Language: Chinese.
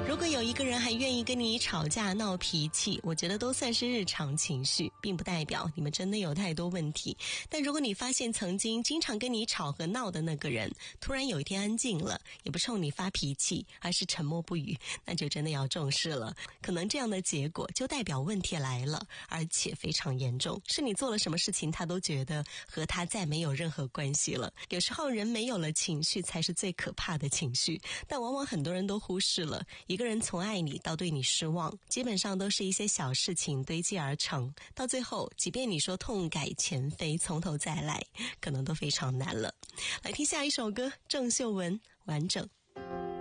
如果有一个人还愿意跟你吵架闹脾气，我觉得都算是日常情绪，并不代表你们真的有太多问题。但如果你发现曾经经常跟你吵和闹的那个人突然有一天安静了，也不冲你发脾气，而是沉默不语，那就真的要重视了。可能这样的结果就代表问题来了，而且非常严重，是你做了什么事情他都觉得和他再没有任何关系了。有时候人没有了情绪才是最可怕的情绪，但往往很多人都忽视了，一个人从爱你到对你失望，基本上都是一些小事情堆积而成，到最后即便你说痛改前非从头再来，可能都非常难了。来听下一首歌，郑秀文完整。